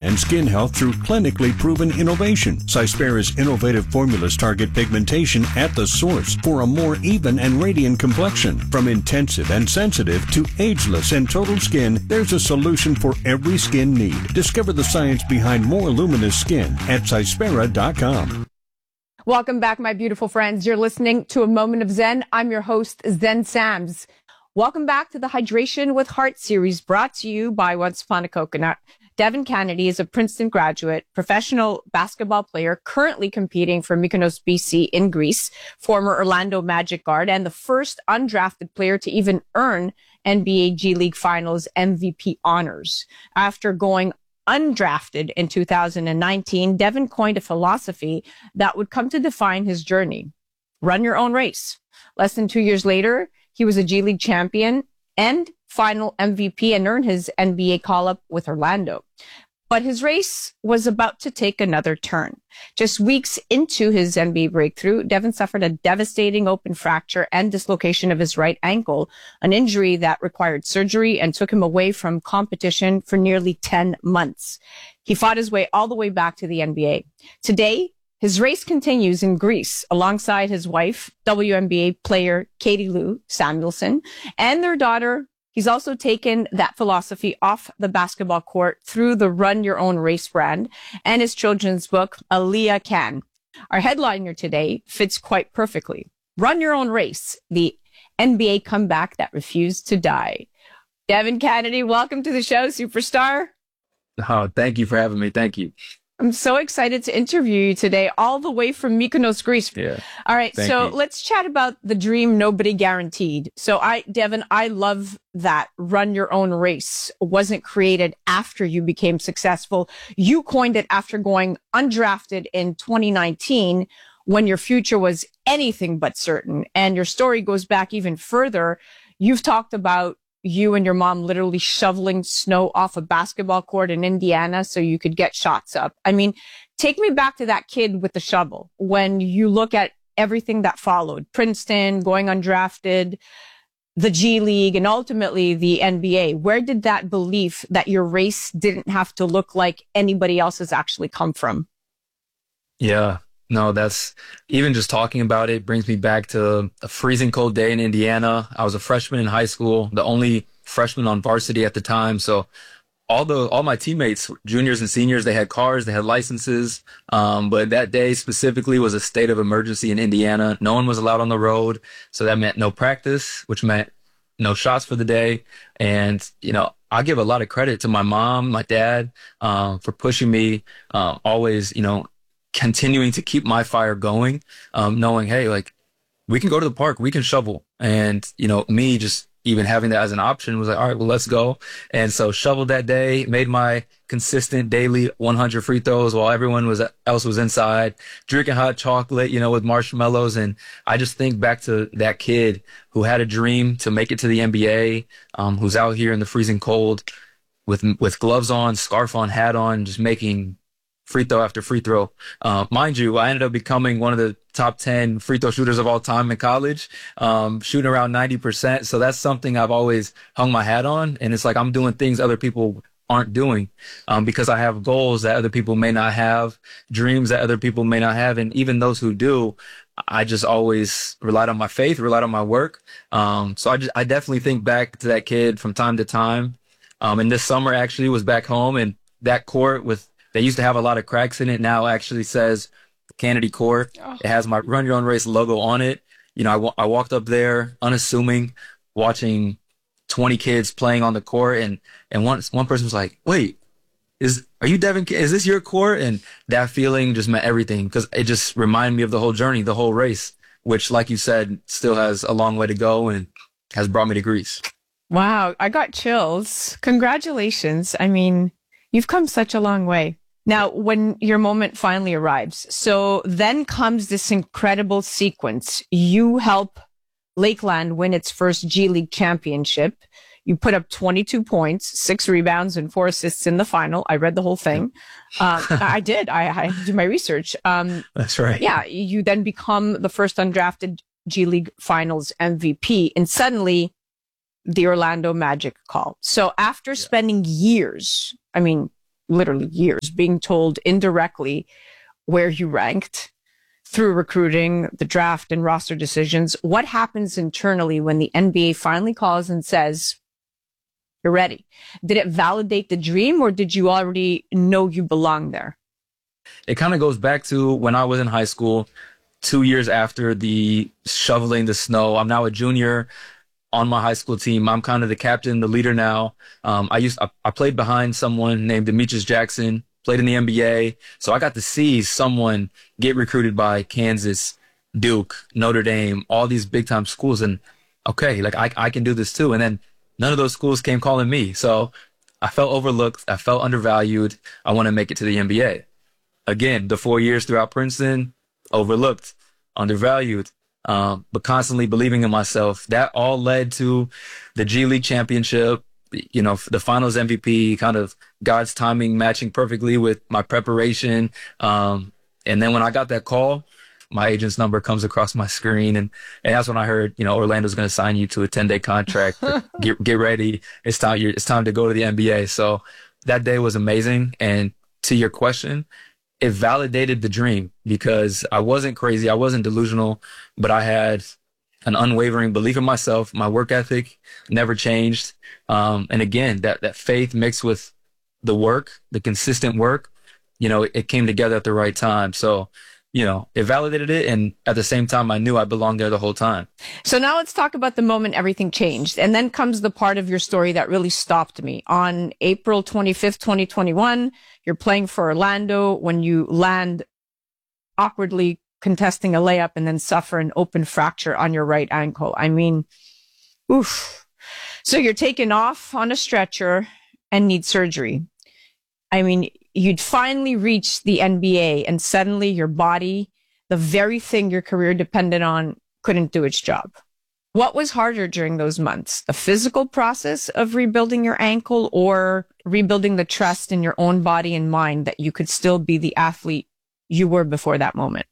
and skin health through clinically proven innovation. Cyspera's innovative formulas target pigmentation at the source for a more even and radiant complexion. From intensive and sensitive to ageless and total skin, there's a solution for every skin need. Discover the science behind more luminous skin at Cyspera.com. Welcome back, my beautiful friends. You're listening to A Moment of Zen. I'm your host, Zen Sams. Welcome back to the Hydration with Heart series, brought to you by Once Upon a Coconut. Devin Kennedy is a Princeton graduate, professional basketball player, currently competing for Mykonos, BC in Greece, former Orlando Magic guard, and the first undrafted player to even earn NBA G League Finals MVP honors. After going undrafted in 2019, Devin coined a philosophy that would come to define his journey. Run your own race. Less than 2 years later, he was a G League champion and final MVP and earned his NBA call-up with Orlando. But his race was about to take another turn. Just weeks into his NBA breakthrough, Devin suffered a devastating open fracture and dislocation of his right ankle, an injury that required surgery and took him away from competition for nearly 10 months. He fought his way all the way back to the NBA. Today, his race continues in Greece alongside his wife, WNBA player Katie Lou Samuelson, and their daughter. He's also taken that philosophy off the basketball court through the Run Your Own Race brand and his children's book, Aaliyah Can. Our headliner today fits quite perfectly. Run Your Own Race, the NBA comeback that refused to die. Devin Kennedy, welcome to the show, superstar. Oh, thank you for having me. Thank you. I'm so excited to interview you today, all the way from Mykonos, Greece. Yeah. All right. Thank So you. let's chat about the dream nobody guaranteed. So Devin, I love that Run Your Own Race wasn't created after you became successful. You coined it after going undrafted in 2019 when your future was anything but certain. And your story goes back even further. You've talked about you and your mom literally shoveling snow off a basketball court in Indiana so you could get shots up. I mean, take me back to that kid with the shovel. When you look at everything that followed, Princeton, going undrafted, the G League, and ultimately the NBA, where did that belief that your race didn't have to look like anybody else's actually come from? Yeah. No, that's even just talking about it brings me back to a freezing cold day in Indiana. I was a freshman in high school, the only freshman on varsity at the time. So all my teammates, juniors and seniors, they had cars, they had licenses. But that day specifically was a state of emergency in Indiana. No one was allowed on the road. So that meant no practice, which meant no shots for the day. And, I give a lot of credit to my mom, my dad, for pushing me, always, continuing to keep my fire going, knowing, hey, like, we can go to the park, we can shovel. And, me just even having that as an option was like, all right, well, let's go. And so shoveled that day, made my consistent daily 100 free throws while everyone else was inside, drinking hot chocolate, with marshmallows. And I just think back to that kid who had a dream to make it to the NBA, who's out here in the freezing cold with gloves on, scarf on, hat on, just making free throw after free throw. Mind you, I ended up becoming one of the top 10 free throw shooters of all time in college, shooting around 90%. So that's something I've always hung my hat on. And it's like I'm doing things other people aren't doing, because I have goals that other people may not have, dreams that other people may not have. And even those who do, I just always relied on my faith, relied on my work. So I definitely think back to that kid from time to time. And this summer actually was back home, and that court they used to have a lot of cracks in it. Now actually says Kennedy Court. Oh. It has my Run Your Own Race logo on it. I walked up there unassuming, watching 20 kids playing on the court. And one person was like, wait, are you Devin? Is this your court? And that feeling just meant everything, because it just reminded me of the whole journey, the whole race, which, like you said, still has a long way to go and has brought me to Greece. Wow. I got chills. Congratulations. I mean, you've come such a long way. Now, when your moment finally arrives, so then comes this incredible sequence. You help Lakeland win its first G League championship. You put up 22 points, 6 rebounds, and 4 assists in the final. I read the whole thing. I did. I did my research. That's right. Yeah. You then become the first undrafted G League Finals MVP. And suddenly, the Orlando Magic call. So after spending years, literally years, being told indirectly where you ranked through recruiting, the draft, and roster decisions. What happens internally when the NBA finally calls and says, you're ready? Did it validate the dream, or did you already know you belong there? It kind of goes back to when I was in high school, 2 years after the shoveling the snow. I'm now a junior on my high school team. I'm kind of the captain, the leader now. I played behind someone named Demetrius Jackson, played in the NBA. So I got to see someone get recruited by Kansas, Duke, Notre Dame, all these big time schools. And okay, like I can do this too. And then none of those schools came calling me. So I felt overlooked. I felt undervalued. I want to make it to the NBA. Again, the 4 years throughout Princeton, overlooked, undervalued, but constantly believing in myself. That all led to the G League championship, the finals MVP, kind of God's timing matching perfectly with my preparation. And then when I got that call, my agent's number comes across my screen, and that's when I heard, Orlando's going to sign you to a 10-day contract. Get ready. It's time to go to the NBA. So that day was amazing. And to your question, it validated the dream because I wasn't crazy. I wasn't delusional, but I had an unwavering belief in myself. My work ethic never changed. And again, that faith mixed with the work, the consistent work, it came together at the right time. So, it validated it. And at the same time, I knew I belonged there the whole time. So now let's talk about the moment everything changed. And then comes the part of your story that really stopped me. On April 25th, 2021, you're playing for Orlando when you land awkwardly contesting a layup and then suffer an open fracture on your right ankle. I mean, oof. So you're taken off on a stretcher and need surgery. I mean, you'd finally reached the NBA and suddenly your body, the very thing your career depended on, couldn't do its job. What was harder during those months? The physical process of rebuilding your ankle or rebuilding the trust in your own body and mind that you could still be the athlete you were before that moment?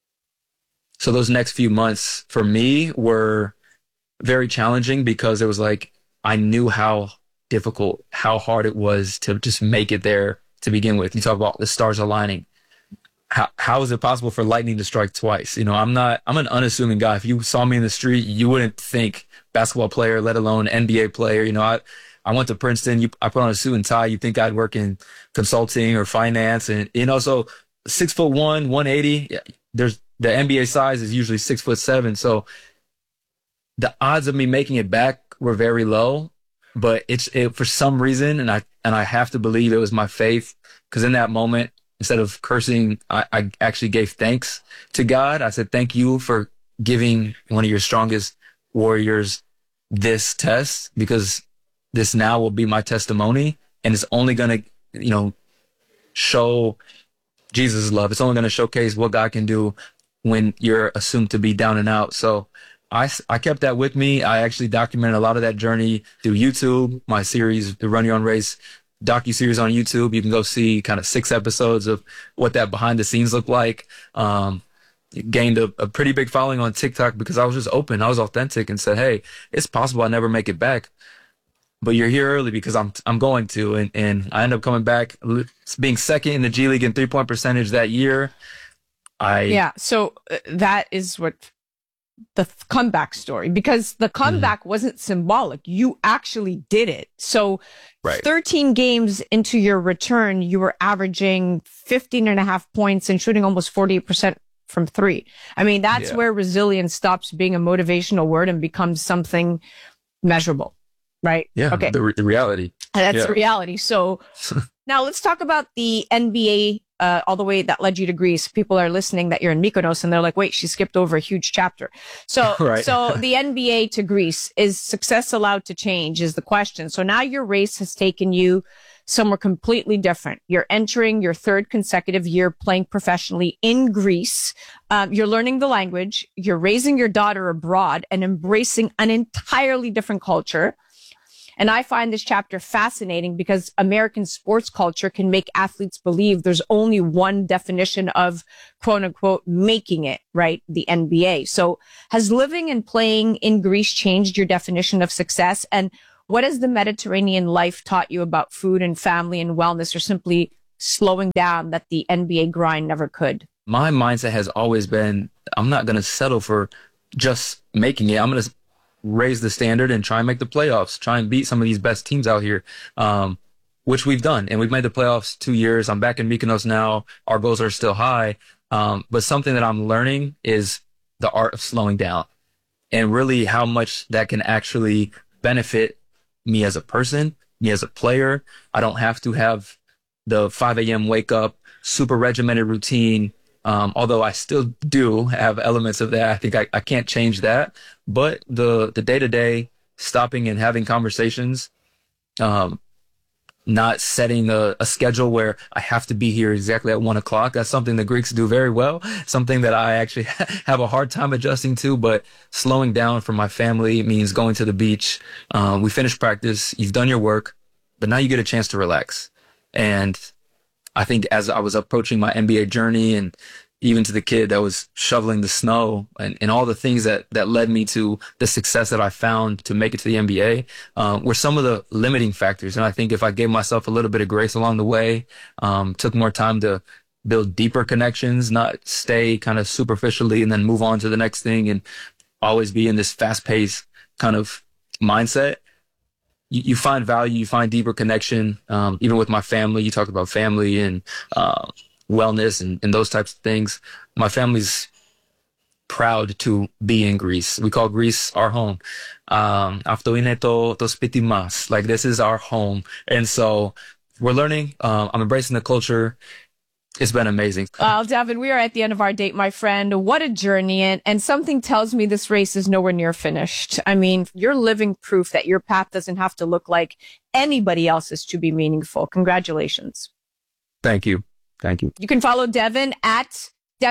So those next few months for me were very challenging because it was like I knew how difficult, how hard it was to just make it there to begin with. You talk about the stars aligning. How is it possible for lightning to strike twice? I'm an unassuming guy. If you saw me in the street, you wouldn't think basketball player, let alone NBA player. I went to Princeton. I put on a suit and tie. You think I'd work in consulting or finance, and so 6'1", 180. There's the NBA size is usually 6'7". So the odds of me making it back were very low, but it for some reason, and I have to believe it was my faith, because in that moment, instead of cursing, I actually gave thanks to God. I said, thank you for giving one of your strongest warriors this test, because this now will be my testimony, and it's only going to, show Jesus' love. It's only going to showcase what God can do when you're assumed to be down and out. So I kept that with me. I actually documented a lot of that journey through YouTube, my series, the Run Your Own Race docuseries on YouTube. You can go see kind of 6 episodes of what that behind the scenes looked like. Gained a pretty big following on TikTok because I was just open. I was authentic and said, hey, it's possible I never make it back, but you're here early because I'm going to. And I ended up coming back, being second in the G League in 3-point percentage that year. So that is what the comeback story, because the comeback wasn't symbolic. You actually did it. So right. 13 games into your return, you were averaging 15.5 points and shooting almost 48% from 3. I mean, that's where resilience stops being a motivational word and becomes something measurable, right? Yeah. Okay. The reality. That's the reality. So now let's talk about the NBA all the way that led you to Greece. People are listening that you're in Mykonos and they're like, wait, she skipped over a huge chapter. So, right. So the NBA to Greece, is success allowed to change is the question. So now your race has taken you somewhere completely different. You're entering your 3rd consecutive year playing professionally in Greece. You're learning the language. You're raising your daughter abroad and embracing an entirely different culture. And I find this chapter fascinating because American sports culture can make athletes believe there's only one definition of quote unquote making it, right? The NBA. So has living and playing in Greece changed your definition of success? And what has the Mediterranean life taught you about food and family and wellness, or simply slowing down that the NBA grind never could? My mindset has always been, I'm not going to settle for just making it. I'm going to raise the standard and try and make the playoffs, try and beat some of these best teams out here, which we've done. And we've made the playoffs 2 years. I'm back in Mykonos now. Our goals are still high. But something that I'm learning is the art of slowing down and really how much that can actually benefit me as a person, me as a player. I don't have to have the 5 a.m. wake up, super regimented routine. Although I still do have elements of that. I think I can't change that. But the day-to-day stopping and having conversations, not setting a schedule where I have to be here exactly at 1 o'clock. That's something the Greeks do very well, something that I actually have a hard time adjusting to. But slowing down for my family means going to the beach. We finish practice. You've done your work, but now you get a chance to relax. And I think as I was approaching my NBA journey and even to the kid that was shoveling the snow and all the things that led me to the success that I found to make it to the NBA, were some of the limiting factors. And I think if I gave myself a little bit of grace along the way, took more time to build deeper connections, not stay kind of superficially and then move on to the next thing and always be in this fast paced kind of mindset, you find value, you find deeper connection. Even with my family, you talked about family and, wellness and those types of things. My family's proud to be in Greece. We call Greece our home. Αυτό είναι το σπίτι μας. Like, this is our home. And so we're learning. I'm embracing the culture. It's been amazing. Well, Devin, we are at the end of our date, my friend. What a journey. And something tells me this race is nowhere near finished. I mean, you're living proof that your path doesn't have to look like anybody else's to be meaningful. Congratulations. Thank you. Thank you. You can follow Devin at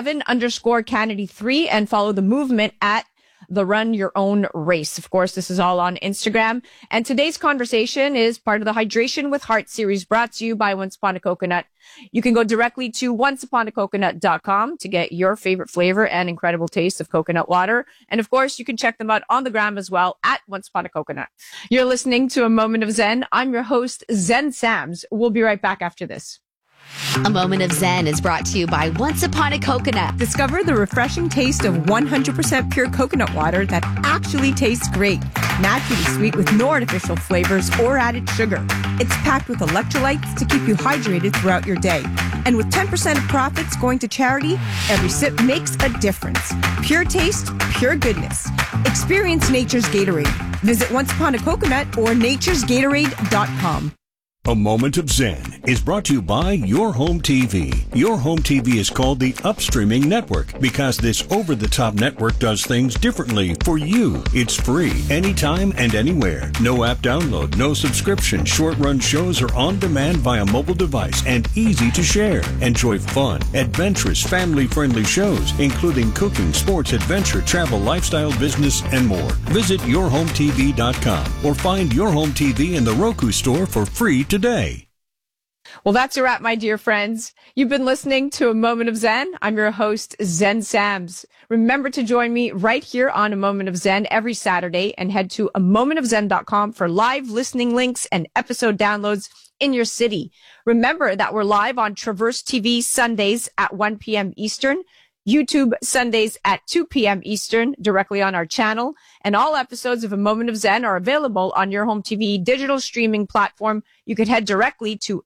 Devin_Kennedy3 and follow the movement at the Run Your Own Race. Of course, this is all on Instagram. And today's conversation is part of the Hydration with Heart series brought to you by Once Upon a Coconut. You can go directly to onceuponacoconut.com to get your favorite flavor and incredible taste of coconut water. And of course, you can check them out on the gram as well at Once Upon a Coconut. You're listening to A Moment of Zen. I'm your host, Zen Sams. We'll be right back after this. A Moment of Zen is brought to you by Once Upon a Coconut. Discover the refreshing taste of 100% pure coconut water that actually tastes great. Naturally sweet with no artificial flavors or added sugar. It's packed with electrolytes to keep you hydrated throughout your day. And with 10% of profits going to charity, every sip makes a difference. Pure taste, pure goodness. Experience nature's Gatorade. Visit Once Upon a Coconut or naturesgatorade.com. A Moment of Zen is brought to you by Your Home TV. Your Home TV is called the Upstreaming Network because this over-the-top network does things differently for you. It's free, anytime and anywhere. No app download, no subscription. Short-run shows are on demand via mobile device and easy to share. Enjoy fun, adventurous, family-friendly shows, including cooking, sports, adventure, travel, lifestyle, business, and more. Visit yourhometv.com or find Your Home TV in the Roku store for free today. Well, that's a wrap, my dear friends. You've been listening to A Moment of Zen. I'm your host, Zen Sams. Remember to join me right here on A Moment of Zen every Saturday and head to amomentofzen.com for live listening links and episode downloads in your city. Remember that we're live on Traverse TV Sundays at 1 p.m. Eastern, YouTube Sundays at 2 p.m. Eastern, directly on our channel. And all episodes of A Moment of Zen are available on Your Home TV digital streaming platform. You can head directly to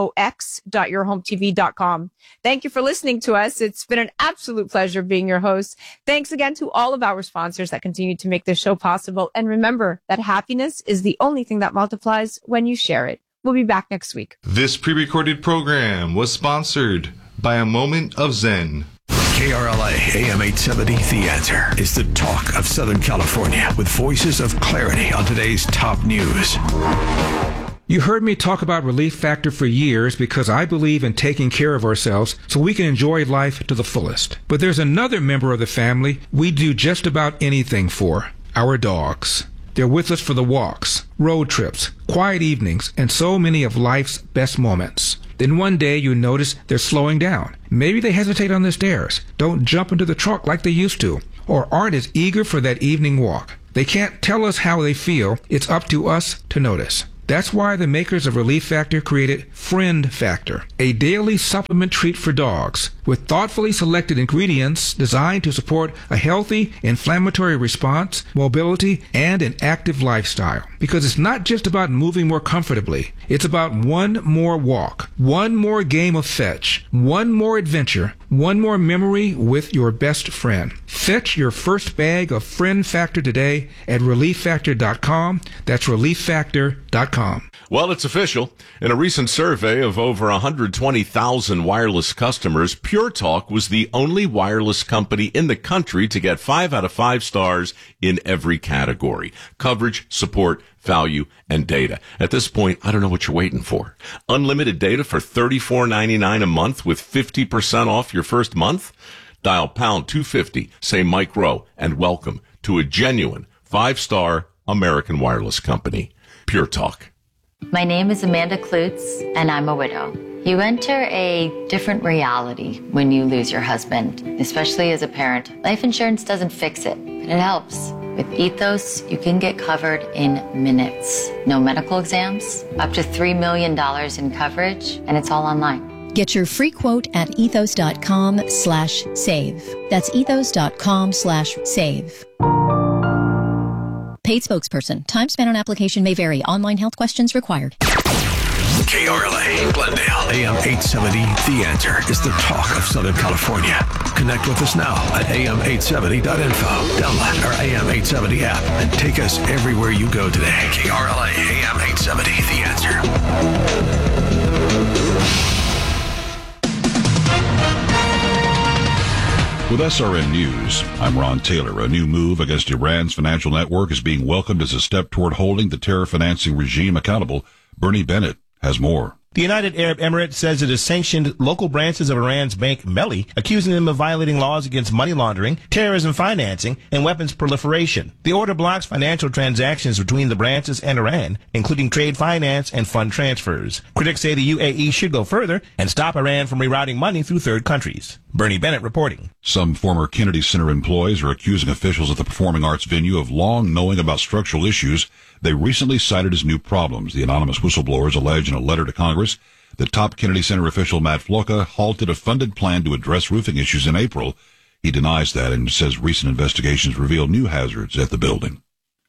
mox.yourhometv.com. Thank you for listening to us. It's been an absolute pleasure being your host. Thanks again to all of our sponsors that continue to make this show possible. And remember that happiness is the only thing that multiplies when you share it. We'll be back next week. This pre-recorded program was sponsored by A Moment of Zen. KRLA AM 870 The Answer is the talk of Southern California with voices of clarity on today's top news. You heard me talk about Relief Factor for years because I believe in taking care of ourselves so we can enjoy life to the fullest. But there's another member of the family we do just about anything for, our dogs. They're with us for the walks, road trips, quiet evenings, and so many of life's best moments. Then one day you notice they're slowing down. Maybe they hesitate on the stairs, don't jump into the truck like they used to, or aren't as eager for that evening walk. They can't tell us how they feel. It's up to us to notice. That's why the makers of Relief Factor created Friend Factor, a daily supplement treat for dogs with thoughtfully selected ingredients designed to support a healthy inflammatory response, mobility, and an active lifestyle. Because it's not just about moving more comfortably. It's about one more walk, one more game of fetch, one more adventure, one more memory with your best friend. Fetch your first bag of Friend Factor today at ReliefFactor.com. That's ReliefFactor.com. Well, it's official. In a recent survey of over 120,000 wireless customers, Pure Talk was the only wireless company in the country to get 5 out of 5 stars in every category: coverage, support, value, and data. At this point, I don't know what you're waiting for. Unlimited data for $34.99 a month with 50% off your first month? Dial pound 250, say Mike Rowe, and welcome to a genuine 5-star American wireless company. Pure Talk. My name is Amanda Klutz, and I'm a widow. You enter a different reality when you lose your husband, especially as a parent. Life insurance doesn't fix it, but it helps. With Ethos, you can get covered in minutes. No medical exams, up to $3 million in coverage, and it's all online. Get your free quote at ethos.com/save. That's ethos.com/save. Paid spokesperson. Time spent on application may vary. Online health questions required. KRLA, Glendale, AM 870. The Answer is the talk of Southern California. Connect with us now at am870.info. Download our AM 870 app and take us everywhere you go today. KRLA, AM 870. The Answer. With SRN News, I'm Ron Taylor. A new move against Iran's financial network is being welcomed as a step toward holding the terror financing regime accountable. Bernie Bennett has more. The United Arab Emirates says it has sanctioned local branches of Iran's bank Melli, accusing them of violating laws against money laundering, terrorism financing, and weapons proliferation. The order blocks financial transactions between the branches and Iran, including trade finance and fund transfers. Critics say the UAE should go further and stop Iran from rerouting money through third countries. Bernie Bennett reporting. Some former Kennedy Center employees are accusing officials at the performing arts venue of long knowing about structural issues they recently cited as new problems. The anonymous whistleblowers allege in a letter to Congress that top Kennedy Center official Matt Flocka halted a funded plan to address roofing issues in April. He denies that and says recent investigations reveal new hazards at the building.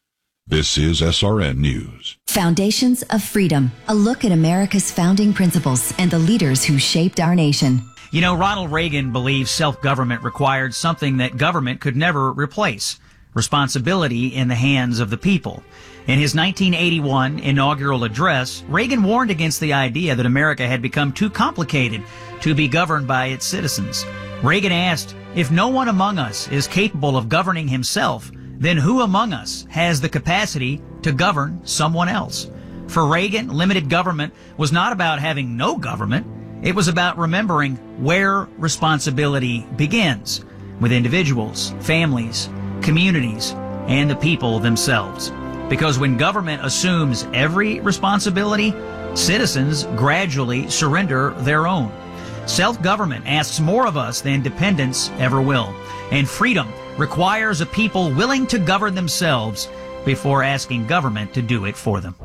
This is SRN News. Foundations of Freedom, a look at America's founding principles and the leaders who shaped our nation. You know, Ronald Reagan believed self-government required something that government could never replace: responsibility in the hands of the people. In his 1981 inaugural address, Reagan warned against the idea that America had become too complicated to be governed by its citizens. Reagan asked, if no one among us is capable of governing himself, then who among us has the capacity to govern someone else? For Reagan, limited government was not about having no government. It was about remembering where responsibility begins, with individuals, families, communities, and the people themselves. Because when government assumes every responsibility, citizens gradually surrender their own. Self-government asks more of us than dependence ever will. And freedom requires a people willing to govern themselves before asking government to do it for them.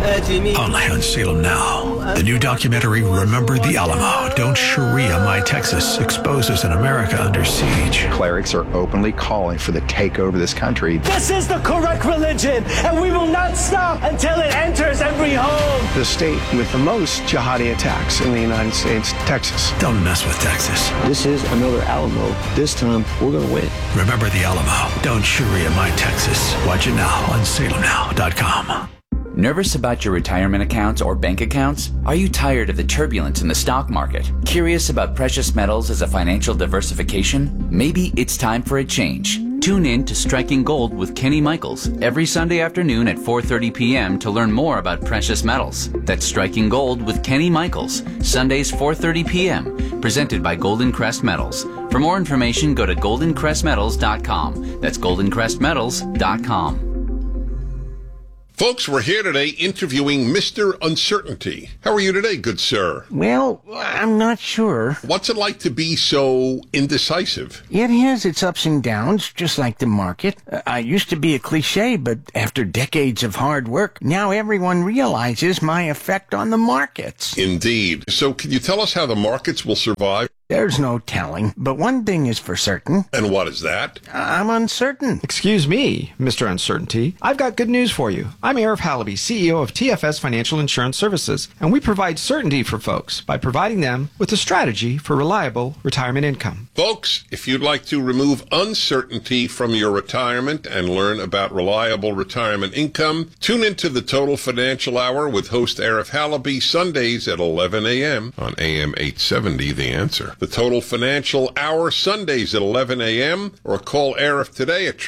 Only on Salem Now. The new documentary, Remember the Alamo. Don't Sharia My Texas exposes an America under siege. Clerics are openly calling for the takeover of this country. This is the correct religion, and we will not stop until it enters every home. The state with the most jihadi attacks in the United States, Texas. Don't mess with Texas. This is another Alamo. This time, we're going to win. Remember the Alamo. Don't Sharia My Texas. Watch it now on SalemNow.com. Nervous about your retirement accounts or bank accounts? Are you tired of the turbulence in the stock market? Curious about precious metals as a financial diversification? Maybe it's time for a change. Tune in to Striking Gold with Kenny Michaels every Sunday afternoon at 4:30 p.m. to learn more about precious metals. That's Striking Gold with Kenny Michaels, Sundays 4:30 p.m., presented by Golden Crest Metals. For more information, go to goldencrestmetals.com. That's goldencrestmetals.com. Folks, we're here today interviewing Mr. Uncertainty. How are you today, good sir? Well, I'm not sure. What's it like to be so indecisive? It has its ups and downs, just like the market. I used to be a cliche, but after decades of hard work, now everyone realizes my effect on the markets. Indeed. So can you tell us how the markets will survive? There's no telling, but one thing is for certain. And what is that? I'm uncertain. Excuse me, Mr. Uncertainty. I've got good news for you. I'm Arif Halaby, CEO of TFS Financial Insurance Services, and we provide certainty for folks by providing them with a strategy for reliable retirement income. Folks, if you'd like to remove uncertainty from your retirement and learn about reliable retirement income, tune into the Total Financial Hour with host Arif Halaby Sundays at 11 a.m. on AM 870, The Answer. The Total Financial Hour Sundays at 11 a.m. or call Arif today at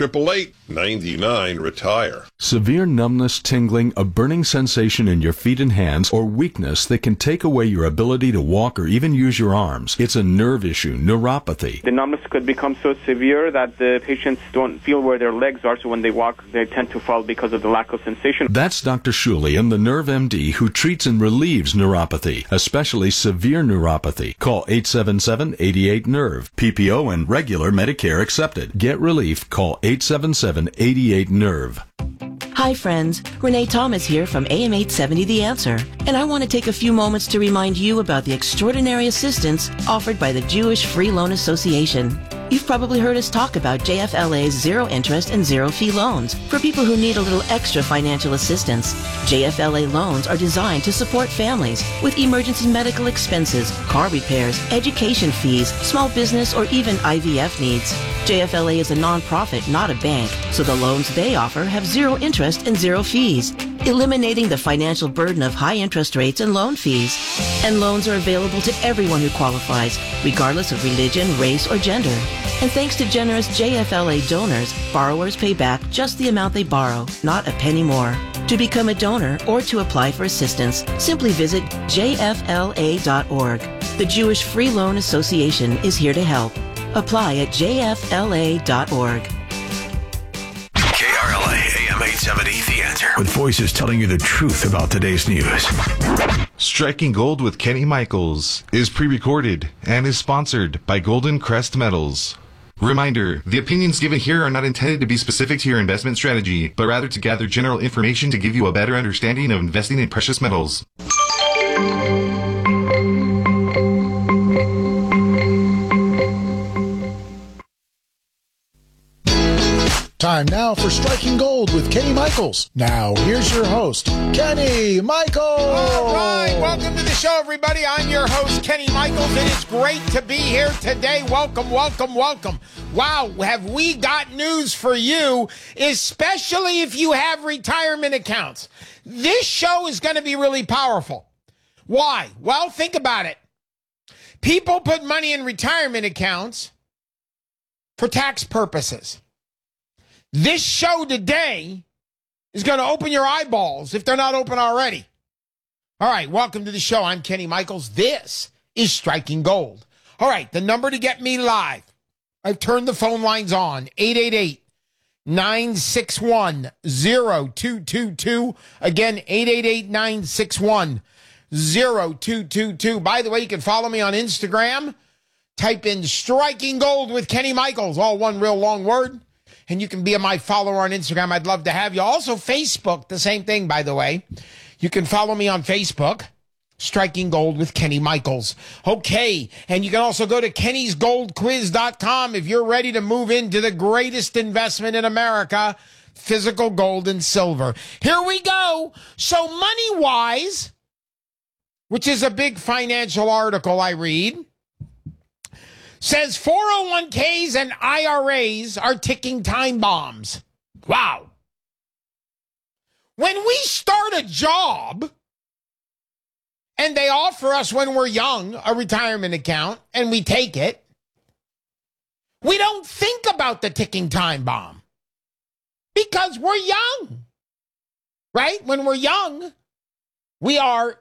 888-99-RETIRE. Severe numbness, tingling, a burning sensation in your feet and hands, or weakness that can take away your ability to walk or even use your arms. It's a nerve issue, neuropathy. The numbness could become so severe that the patients don't feel where their legs are, so when they walk, they tend to fall because of the lack of sensation. That's Dr. Shulian, the Nerve MD, who treats and relieves neuropathy, especially severe neuropathy. Call 877-88-NERVE. PPO and regular Medicare accepted. Get relief. Call 877-88-NERVE. Hi friends, Renee Thomas here from AM 870 The Answer, and I want to take a few moments to remind you about the extraordinary assistance offered by the Jewish Free Loan Association. You've probably heard us talk about JFLA's zero interest and zero fee loans for people who need a little extra financial assistance. JFLA loans are designed to support families with emergency medical expenses, car repairs, education fees, small business, or even IVF needs. JFLA is a nonprofit, not a bank, so the loans they offer have zero interest and zero fees, eliminating the financial burden of high interest rates and loan fees. And loans are available to everyone who qualifies, regardless of religion, race, or gender. And thanks to generous JFLA donors, borrowers pay back just the amount they borrow, not a penny more. To become a donor or to apply for assistance, simply visit jfla.org. The Jewish Free Loan Association is here to help. Apply at jfla.org. KRLA AM 870, The Answer. With voices telling you the truth about today's news. Striking Gold with Kenny Michaels is pre-recorded and is sponsored by Golden Crest Metals. Reminder, the opinions given here are not intended to be specific to your investment strategy, but rather to gather general information to give you a better understanding of investing in precious metals. Time now for Striking Gold with Kenny Michaels. Now, here's your host, Kenny Michaels. All right, welcome to the show, everybody. I'm your host, Kenny Michaels. It is great to be here today. Welcome, welcome, welcome. Wow, have we got news for you, especially if you have retirement accounts. This show is going to be really powerful. Why? Well, think about it. People put money in retirement accounts for tax purposes. This show today is going to open your eyeballs if they're not open already. All right, welcome to the show. I'm Kenny Michaels. This is Striking Gold. All right, the number to get me live. I've turned the phone lines on. 888-961-0222. Again, 888-961-0222. By the way, you can follow me on Instagram. Type in Striking Gold with Kenny Michaels, all one real long word. And you can be my follower on Instagram. I'd love to have you. Also, Facebook, the same thing, by the way. You can follow me on Facebook, Striking Gold with Kenny Michaels. Okay, and you can also go to kennysgoldquiz.com if you're ready to move into the greatest investment in America, physical gold and silver. Here we go. So Money-Wise, which is a big financial article I read, says 401ks and IRAs are ticking time bombs. Wow. When we start a job and they offer us when we're young a retirement account and we take it, we don't think about the ticking time bomb because we're young, right? When we're young, we are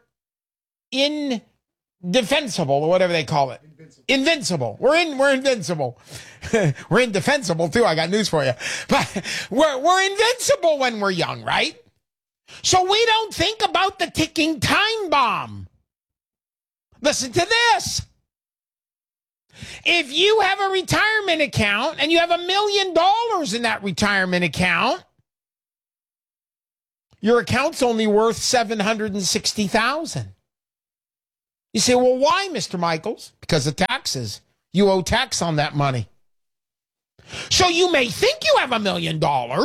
indefensible or whatever they call it. Invincible. We're invincible. We're indefensible too. I got news for you. But we're invincible when we're young, right? So we don't think about the ticking time bomb. Listen to this. If you have a retirement account and you have $1 million in that retirement account, your account's only worth $760,000. You say, well, why, Mr. Michaels? Because of taxes. You owe tax on that money. So you may think you have $1 million,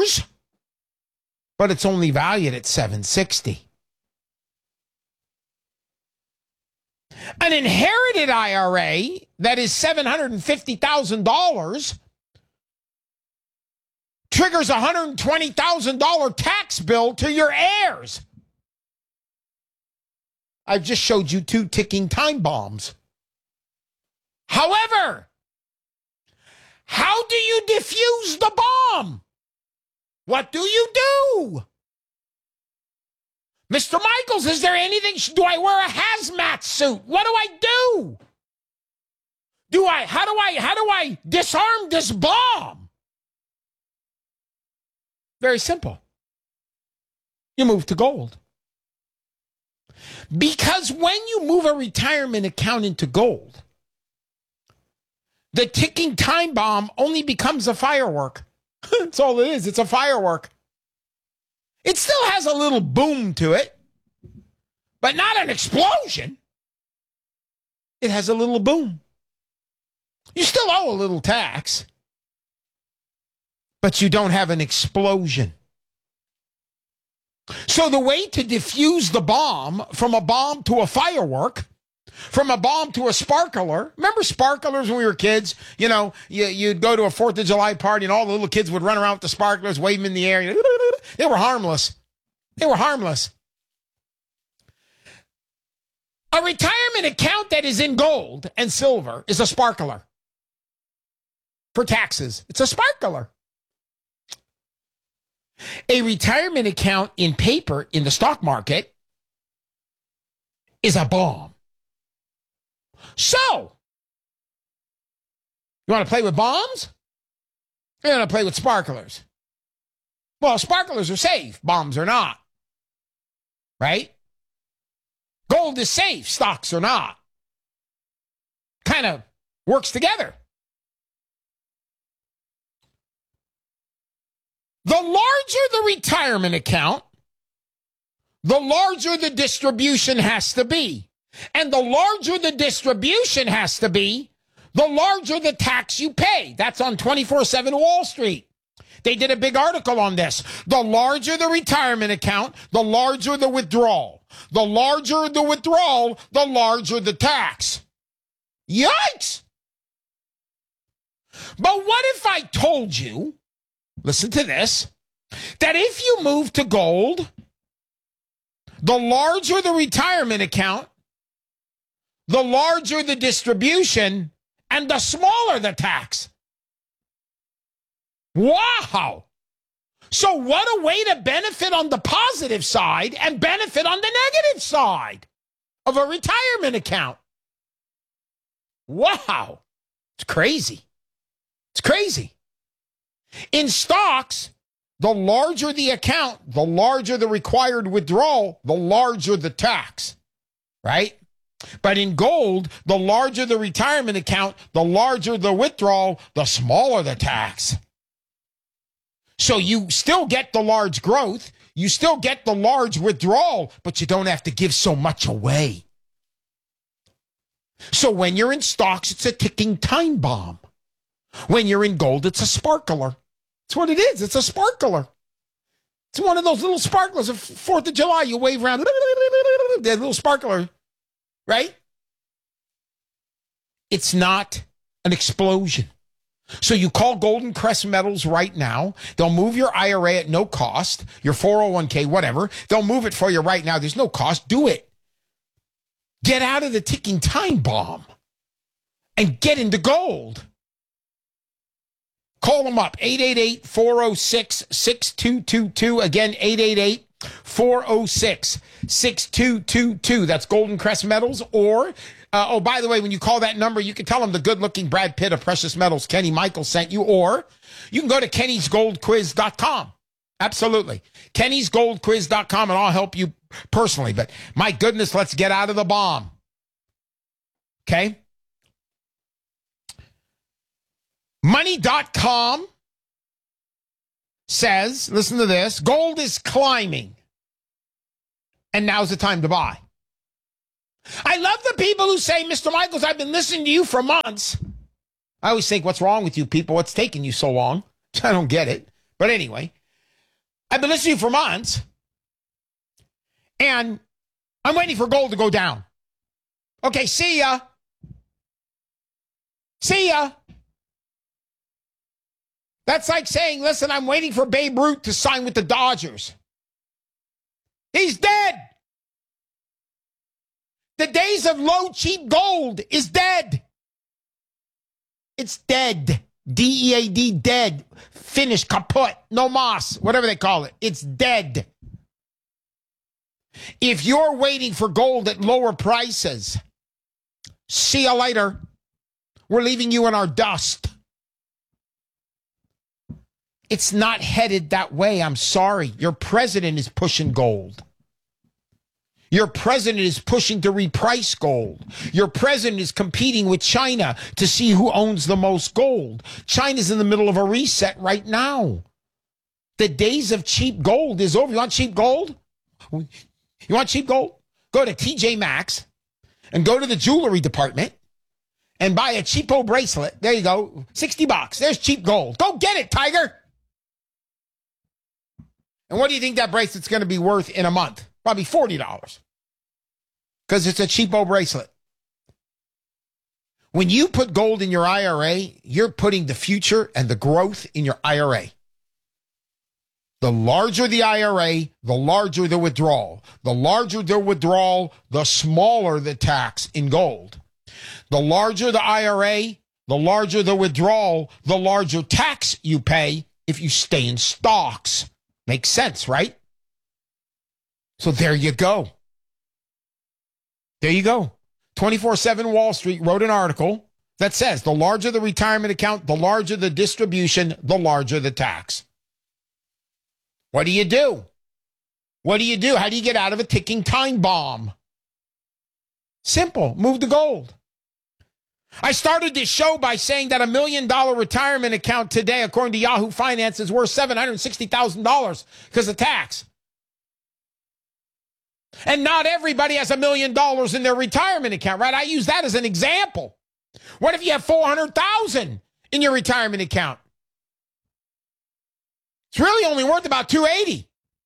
but it's only valued at $760,000. An inherited IRA that is $750,000 triggers a $120,000 tax bill to your heirs. I've just showed you 2 ticking time bombs. However, how do you defuse the bomb? What do you do? Mr. Michaels, is there anything? Do I wear a hazmat suit? What do I do? How do I disarm this bomb? Very simple. You move to gold. Because when you move a retirement account into gold, the ticking time bomb only becomes a firework. That's all it is. It's a firework. It still has a little boom to it, but not an explosion. It has a little boom. You still owe a little tax, but you don't have an explosion. So the way to defuse the bomb from a bomb to a firework, from a bomb to a sparkler. Remember sparklers when we were kids? You know, you'd go to a 4th of July party and all the little kids would run around with the sparklers, wave them in the air. They were harmless. They were harmless. A retirement account that is in gold and silver is a sparkler. For taxes, it's a sparkler. A retirement account in paper in the stock market is a bomb. So, you want to play with bombs? You want to play with sparklers? Well, sparklers are safe. Bombs are not. Right? Gold is safe. Stocks are not. Kind of works together. The larger the retirement account, the larger the distribution has to be. And the larger the distribution has to be, the larger the tax you pay. That's on 24/7 Wall Street. They did a big article on this. The larger the retirement account, the larger the withdrawal. The larger the withdrawal, the larger the tax. Yikes! But what if I told you, listen to this, that if you move to gold, the larger the retirement account, the larger the distribution, and the smaller the tax. Wow! So what a way to benefit on the positive side and benefit on the negative side of a retirement account. Wow! It's crazy. It's crazy. In stocks, the larger the account, the larger the required withdrawal, the larger the tax, right? But in gold, the larger the retirement account, the larger the withdrawal, the smaller the tax. So you still get the large growth, you still get the large withdrawal, but you don't have to give so much away. So when you're in stocks, it's a ticking time bomb. When you're in gold, it's a sparkler. That's what it is. It's a sparkler. It's one of those little sparklers of 4th of July. You wave around, that little sparkler, right? It's not an explosion. So you call Golden Crest Metals right now. They'll move your IRA at no cost, your 401k, whatever. They'll move it for you right now. There's no cost. Do it. Get out of the ticking time bomb and get into gold. Call them up, 888-406-6222. Again, 888-406-6222. That's Golden Crest Metals. Or, by the way, when you call that number, you can tell them the good-looking Brad Pitt of Precious Metals, Kenny Michaels, sent you. Or you can go to kennysgoldquiz.com Absolutely. Kenny'sGoldQuiz.com, and I'll help you personally. But my goodness, let's get out of the bomb. Okay? Money.com says, listen to this, gold is climbing, and now's the time to buy. I love the people who say, Mr. Michaels, I've been listening to you for months. I always think, what's wrong with you people? What's taking you so long? I don't get it. But anyway, I've been listening to you for months, and I'm waiting for gold to go down. Okay, see ya. See ya. That's like saying, listen, I'm waiting for Babe Ruth to sign with the Dodgers. He's dead. The days of low, cheap gold is dead. It's dead. D-E-A-D, dead. Finished, kaput, no mas, whatever they call it. It's dead. If you're waiting for gold at lower prices, see you later. We're leaving you in our dust. It's not headed that way. I'm sorry. Your president is pushing gold. Your president is pushing to reprice gold. Your president is competing with China to see who owns the most gold. China's in the middle of a reset right now. The days of cheap gold is over. You want cheap gold? You want cheap gold? Go to TJ Maxx and go to the jewelry department and buy a cheapo bracelet. There you go. $60. There's cheap gold. Go get it, Tiger. And what do you think that bracelet's going to be worth in a month? Probably $40. Because it's a cheapo bracelet. When you put gold in your IRA, you're putting the future and the growth in your IRA. The larger the IRA, the larger the withdrawal. The larger the withdrawal, the smaller the tax in gold. The larger the IRA, the larger the withdrawal, the larger tax you pay if you stay in stocks. Makes sense, right? So there you go. There you go. 24/7 Wall Street wrote an article that says the larger the retirement account, the larger the distribution, the larger the tax. What do you do? What do you do? How do you get out of a ticking time bomb? Simple. Move to gold. I started this show by saying that $1 million retirement account today, according to Yahoo Finance, is worth $760,000 because of tax. And not everybody has $1 million in their retirement account, right? I use that as an example. What if you have $400,000 in your retirement account? It's really only worth about $280.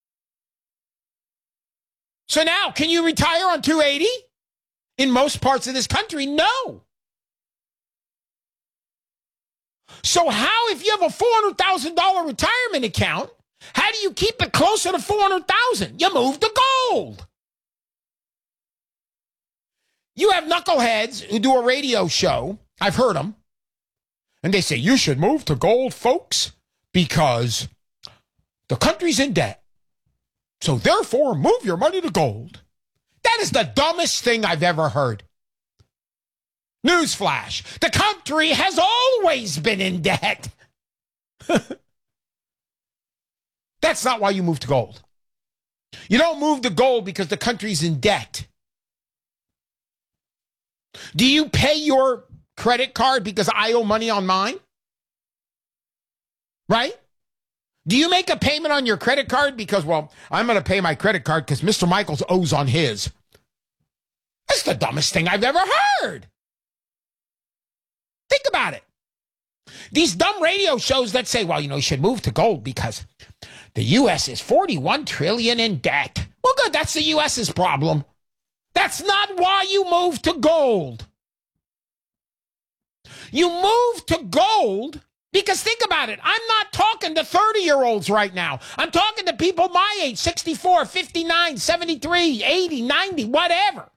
So now, can you retire on $280? In most parts of this country, no. So how, if you have a $400,000 retirement account, how do you keep it closer to $400,000? You move to gold. You have knuckleheads who do a radio show. I've heard them. And they say, you should move to gold, folks, because the country's in debt. So therefore, move your money to gold. That is the dumbest thing I've ever heard. Newsflash, the country has always been in debt. That's not why you move to gold. You don't move to gold because the country's in debt. Do you pay your credit card because I owe money on mine? Right? Do you make a payment on your credit card because, well, I'm going to pay my credit card because Mr. Michaels owes on his? That's the dumbest thing I've ever heard. Think about it. These dumb radio shows that say, well, you should move to gold because the U.S. is $41 trillion in debt. Well, good, that's the U.S.'s problem. That's not why you move to gold. You move to gold because, think about it, I'm not talking to 30-year-olds right now. I'm talking to people my age, 64, 59, 73, 80, 90, whatever.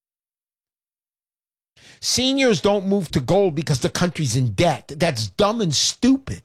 Seniors don't move to gold because the country's in debt. That's dumb and stupid.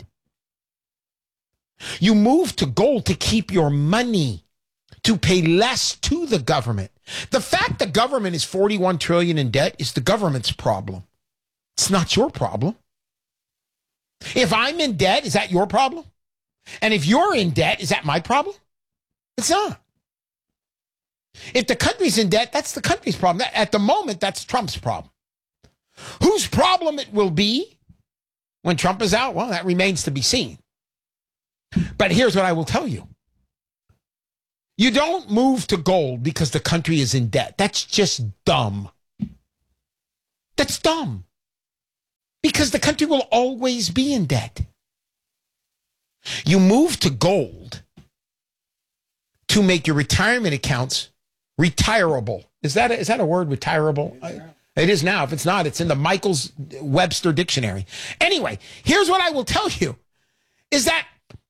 You move to gold to keep your money, to pay less to the government. The fact the government is $41 trillion in debt is the government's problem. It's not your problem. If I'm in debt, is that your problem? And if you're in debt, is that my problem? It's not. If the country's in debt, that's the country's problem. At the moment, that's Trump's problem. Whose problem it will be when Trump is out, well, that remains to be seen. But here's what I will tell you. You don't move to gold because the country is in debt. That's just dumb. That's dumb. Because the country will always be in debt. You move to gold to make your retirement accounts retirable. Is that a word, retirable? It is now. If it's not, it's in the Michaels Webster Dictionary. Anyway, here's what I will tell you, is that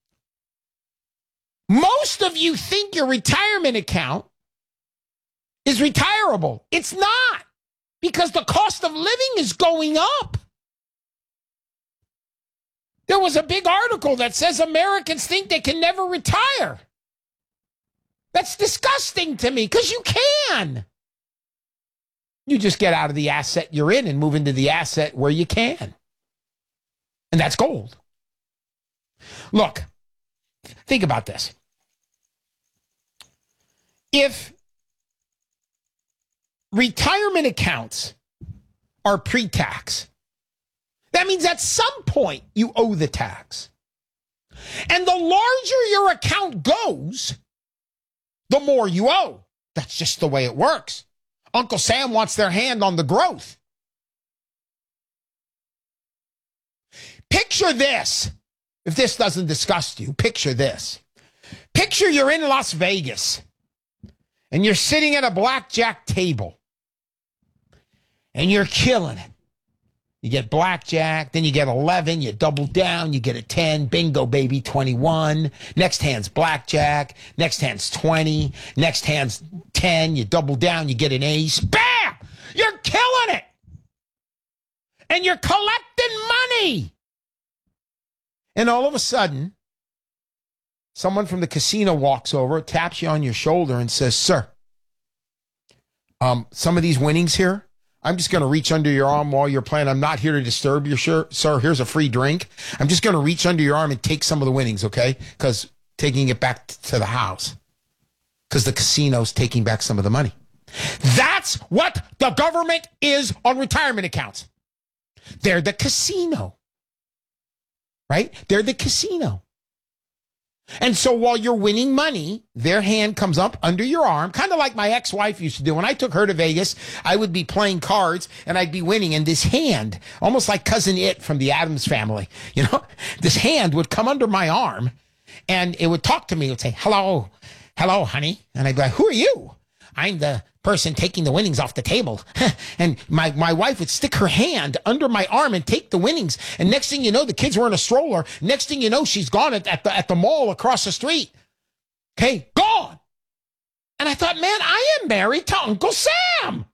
most of you think your retirement account is retirable. It's not, because the cost of living is going up. There was a big article that says Americans think they can never retire. That's disgusting to me, because you can. You just get out of the asset you're in and move into the asset where you can. And that's gold. Look, think about this. If retirement accounts are pre-tax, that means at some point you owe the tax. And the larger your account goes, the more you owe. That's just the way it works. Uncle Sam wants their hand on the growth. Picture this. If this doesn't disgust you, picture this. Picture you're in Las Vegas and you're sitting at a blackjack table and you're killing it. You get blackjack, then you get 11, you double down, you get a 10, bingo, baby, 21. Next hand's blackjack, next hand's 20, next hand's 10, you double down, you get an ace. Bam! You're killing it! And you're collecting money! And all of a sudden, someone from the casino walks over, taps you on your shoulder and says, sir, some of these winnings here, I'm just going to reach under your arm while you're playing. I'm not here to disturb you, sir. Here's a free drink. I'm just going to reach under your arm and take some of the winnings, okay? Because taking it back to the house. Because the casino's taking back some of the money. That's what the government is on retirement accounts. They're the casino. Right? They're the casino. And so while you're winning money, their hand comes up under your arm, kind of like my ex-wife used to do. When I took her to Vegas, I would be playing cards and I'd be winning. And this hand, almost like Cousin It from the Addams Family, you know, this hand would come under my arm and it would talk to me. It would say, hello, honey. And I'd be like, who are you? I'm the person taking the winnings off the table. And my wife would stick her hand under my arm and take the winnings. And next thing you know, the kids were in a stroller. Next thing you know, she's gone at the mall across the street. Okay, gone. And I thought, man, I am married to Uncle Sam.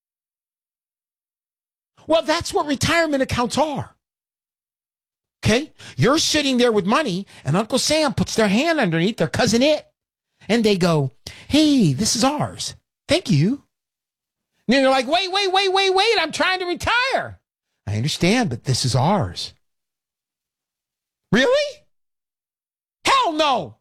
Well, that's what retirement accounts are. Okay? You're sitting there with money, and Uncle Sam puts their hand underneath their Cousin It. And they go, hey, this is ours. Thank you. And then they're like, wait. I'm trying to retire. I understand, but this is ours. Really? Hell no.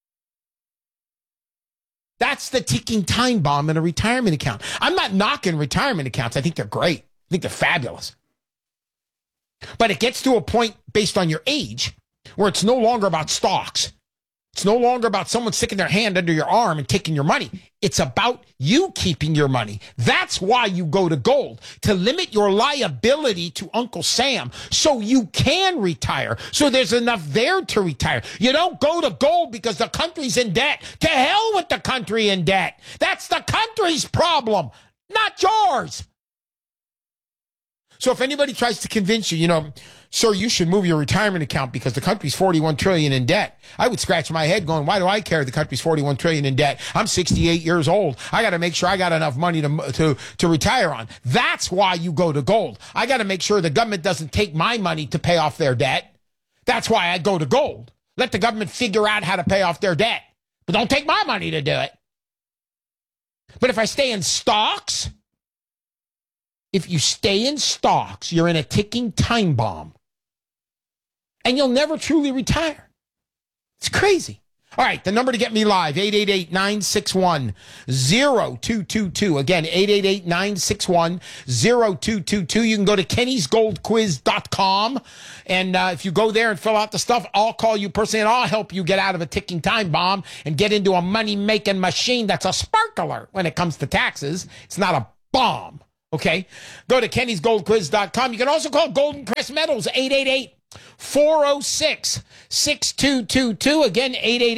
That's the ticking time bomb in a retirement account. I'm not knocking retirement accounts. I think they're great. I think they're fabulous. But it gets to a point based on your age where it's no longer about stocks. It's no longer about someone sticking their hand under your arm and taking your money. It's about you keeping your money. That's why you go to gold, to limit your liability to Uncle Sam so you can retire, so there's enough there to retire. You don't go to gold because the country's in debt. To hell with the country in debt. That's the country's problem, not yours. So if anybody tries to convince you, sir, you should move your retirement account because the country's $41 trillion in debt, I would scratch my head going, why do I care the country's $41 trillion in debt? I'm 68 years old. I got to make sure I got enough money to retire on. That's why you go to gold. I got to make sure the government doesn't take my money to pay off their debt. That's why I go to gold. Let the government figure out how to pay off their debt. But don't take my money to do it. But if I stay in stocks, you're in a ticking time bomb. And you'll never truly retire. It's crazy. All right, the number to get me live, 888-961-0222. Again, 888-961-0222. You can go to kennysgoldquiz.com, and if you go there and fill out the stuff, I'll call you personally, and I'll help you get out of a ticking time bomb and get into a money-making machine that's a sparkler when it comes to taxes. It's not a bomb, okay? Go to kennysgoldquiz.com. You can also call Golden Crest Metals, 888-406-6222. Again,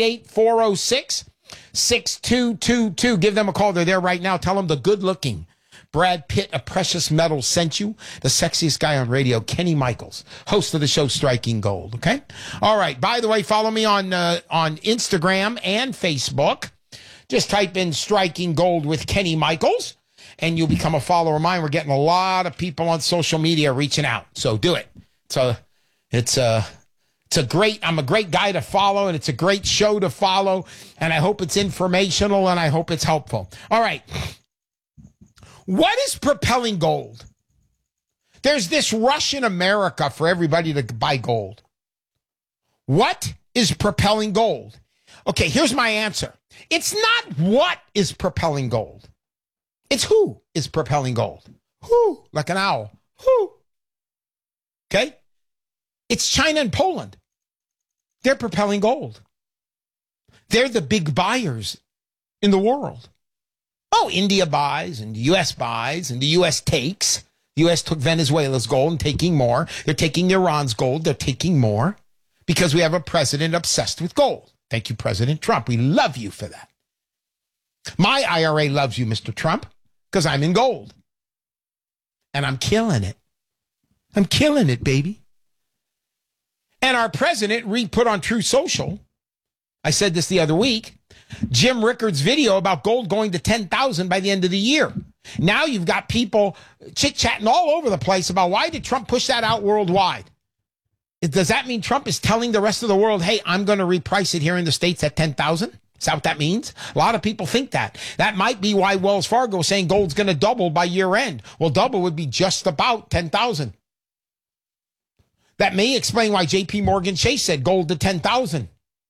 888-406-6222. Give them a call. They're there right now. Tell them the good-looking Brad Pitt of Precious Metals sent you. The sexiest guy on radio, Kenny Michaels, host of the show Striking Gold, okay? All right. By the way, follow me on Instagram and Facebook. Just type in Striking Gold with Kenny Michaels, and you'll become a follower of mine. We're getting a lot of people on social media reaching out, so do it. So I'm a great guy to follow, and it's a great show to follow, and I hope it's informational, and I hope it's helpful. All right. What is propelling gold? There's this rush in America for everybody to buy gold. What is propelling gold? Okay, here's my answer. It's not what is propelling gold. It's who is propelling gold. Who? Like an owl. Who? Okay? It's China and Poland. They're propelling gold. They're the big buyers in the world. Oh, India buys, and the U.S. buys, and the U.S. takes. The U.S. took Venezuela's gold and taking more. They're taking Iran's gold. They're taking more because we have a president obsessed with gold. Thank you, President Trump. We love you for that. My IRA loves you, Mr. Trump, because I'm in gold. And I'm killing it. I'm killing it, baby. And our president re-put on Truth Social, I said this the other week, Jim Rickard's video about gold going to 10,000 by the end of the year. Now you've got people chit-chatting all over the place about why did Trump push that out worldwide? Does that mean Trump is telling the rest of the world, hey, I'm going to reprice it here in the States at 10,000? Is that what that means? A lot of people think that. That might be why Wells Fargo is saying gold's going to double by year end. Well, double would be just about 10,000. That may explain why J.P. Morgan Chase said gold to 10,000.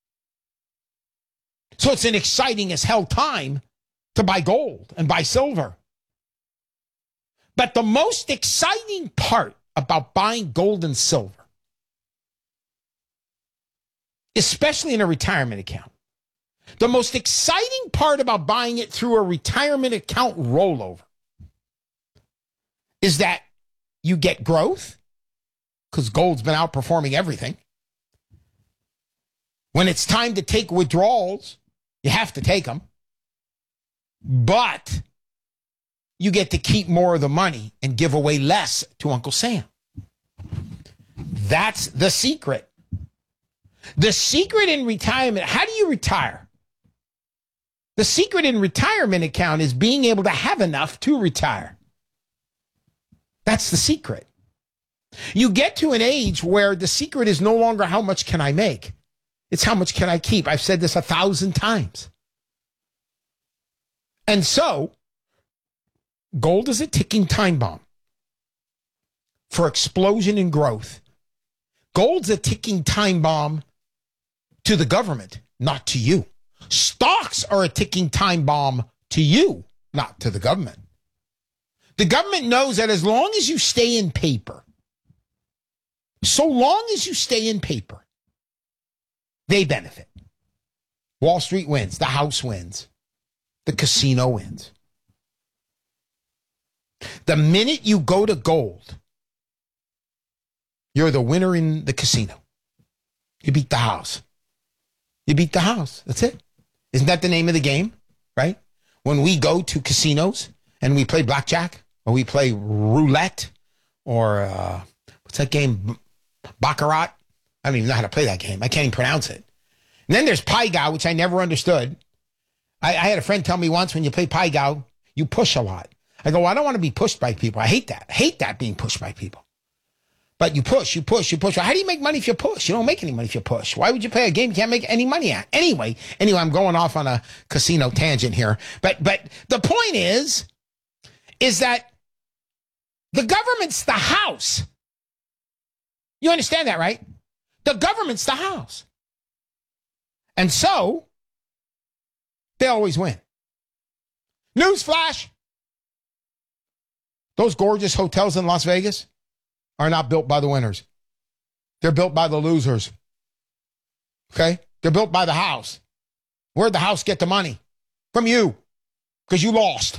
So it's an exciting as hell time to buy gold and buy silver. But the most exciting part about buying gold and silver, especially in a retirement account, the most exciting part about buying it through a retirement account rollover is that you get growth, because gold's been outperforming everything. When it's time to take withdrawals, you have to take them. But you get to keep more of the money and give away less to Uncle Sam. That's the secret. The secret in retirement, how do you retire? The secret in retirement account is being able to have enough to retire. That's the secret. You get to an age where the secret is no longer how much can I make. It's how much can I keep. I've said this 1,000 times. And so, gold is a ticking time bomb for explosion and growth. Gold's a ticking time bomb to the government, not to you. Stocks are a ticking time bomb to you, not to the government. The government knows that as long as you stay in paper, so long as you stay in paper, they benefit. Wall Street wins. The House wins. The casino wins. The minute you go to gold, you're the winner in the casino. You beat the house. You beat the house. That's it. Isn't that the name of the game, right? When we go to casinos and we play blackjack or we play roulette or what's that game? Baccarat. I don't even know how to play that game. I can't even pronounce it. And then there's Pai Gow, which I never understood. I had a friend tell me once, when you play Pai Gow, you push a lot. I go, well, I don't want to be pushed by people. I hate that. I hate that, being pushed by people. But you push. Well, how do you make money if you push? You don't make any money if you push. Why would you play a game you can't make any money at? Anyway, I'm going off on a casino tangent here. But the point is that the government's the house. You understand that, right? The government's the house. And so, they always win. Newsflash! Those gorgeous hotels in Las Vegas are not built by the winners. They're built by the losers. Okay? They're built by the house. Where'd the house get the money? From you. Because you lost.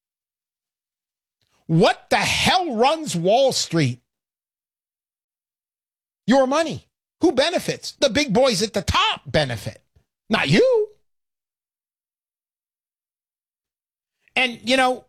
What the hell runs Wall Street? Your money. Who benefits? The big boys at the top benefit. Not you. And, you know,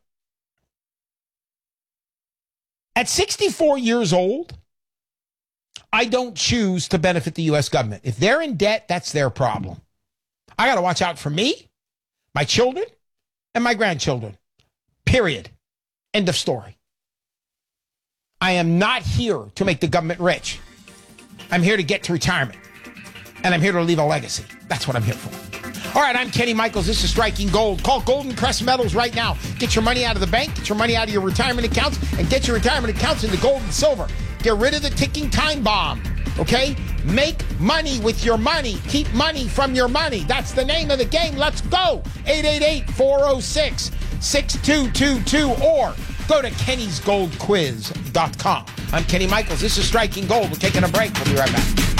at 64 years old, I don't choose to benefit the U.S. government. If they're in debt, that's their problem. I got to watch out for me, my children, and my grandchildren. Period. End of story. I am not here to make the government rich. I'm here to get to retirement. And I'm here to leave a legacy. That's what I'm here for. All right, I'm Kenny Michaels. This is Striking Gold. Call Golden Crest Metals right now. Get your money out of the bank, get your money out of your retirement accounts, and get your retirement accounts into gold and silver. Get rid of the ticking time bomb, okay? Make money with your money. Keep money from your money. That's the name of the game. Let's go. 888-406-6222 or go to kennysgoldquiz.com. I'm Kenny Michaels. This is Striking Gold. We're taking a break. We'll be right back.